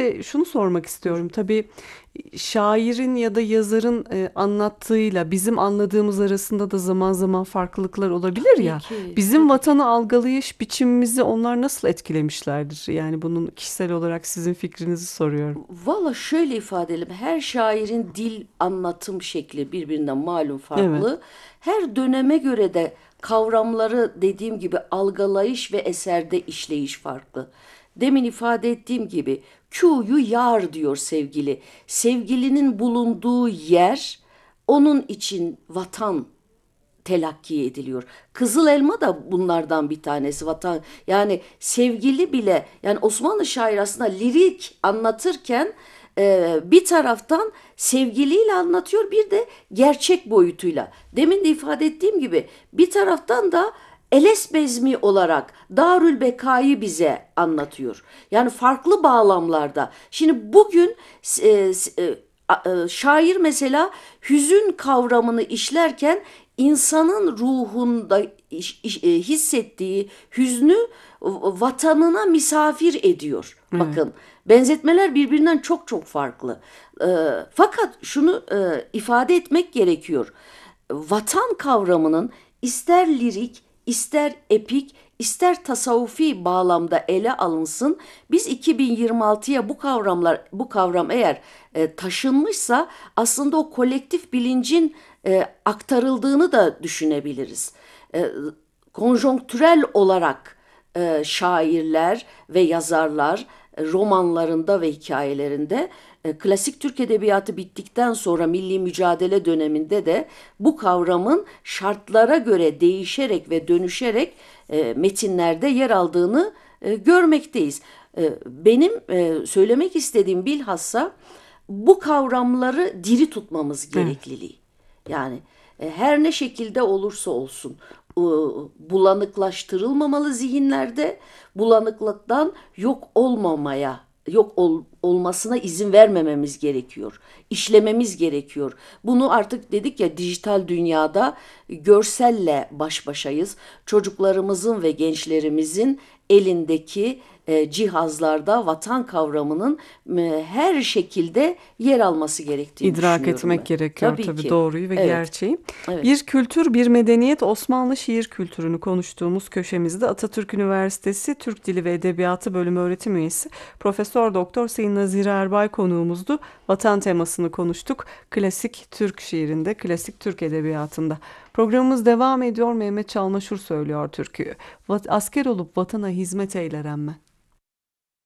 de şunu sormak istiyorum. Tabii şairin ya da yazarın anlattığıyla bizim anladığımız arasında da zaman zaman farklılıklar olabilir Tabii ya. ki, Bizim tabii ki. vatanı algılayış biçimimizi onlar nasıl etkilemişlerdir? Yani bunun kişisel olarak sizin fikrinizi soruyorum. Valla şöyle ifade edelim. Her şairin dil anlatım şekli birbirinden malum Evet. farklı. Her döneme göre de kavramları dediğim gibi algılayış ve eserde işleyiş farklı. Demin ifade ettiğim gibi Q'yu yar diyor sevgili. Sevgilinin bulunduğu yer onun için vatan telakki ediliyor. Kızıl Elma da bunlardan bir tanesi. Vatan yani sevgili bile yani Osmanlı şair aslında lirik anlatırken bir taraftan sevgiliyle anlatıyor bir de gerçek boyutuyla. Demin de ifade ettiğim gibi bir taraftan da Elesbezmi olarak Darül Beka'yı bize anlatıyor. Yani farklı bağlamlarda. Şimdi bugün şair mesela hüzün kavramını işlerken insanın ruhunda hissettiği hüznü vatanına misafir ediyor. Evet. Bakın benzetmeler birbirinden çok çok farklı. Fakat şunu ifade etmek gerekiyor. Vatan kavramının ister lirik, ister epik, ister tasavvufi bağlamda ele alınsın. Biz 2026'ya bu kavram eğer taşınmışsa aslında o kolektif bilincin aktarıldığını da düşünebiliriz. E, Konjonktürel olarak şairler ve yazarlar romanlarında ve hikayelerinde klasik Türk edebiyatı bittikten sonra milli mücadele döneminde de bu kavramın şartlara göre değişerek ve dönüşerek metinlerde yer aldığını görmekteyiz. Benim söylemek istediğim bilhassa bu kavramları diri tutmamız Evet. gerekliliği. Yani her ne şekilde olursa olsun bulanıklaştırılmamalı zihinlerde, bulanıklıktan yok olmamaya, olmasına izin vermememiz gerekiyor. İşlememiz gerekiyor. Bunu artık dedik ya dijital dünyada görselle baş başayız. Çocuklarımızın ve gençlerimizin elindeki cihazlarda vatan kavramının her şekilde yer alması gerektiğini İdrak düşünüyorum etmek ben. gerekiyor Tabii tabii ki. doğruyu ve Evet. gerçeği. Evet. Bir kültür, bir medeniyet Osmanlı şiir kültürünü konuştuğumuz köşemizde Atatürk Üniversitesi Türk Dili ve Edebiyatı Bölümü öğretim üyesi Profesör Doktor Sayın Nazire Erbay konuğumuzdu. Vatan temasını konuştuk. Klasik Türk şiirinde, klasik Türk edebiyatında. Programımız devam ediyor. Mehmet Çalmaşur söylüyor türküyü. Asker olup vatana hizmet eyleren mi?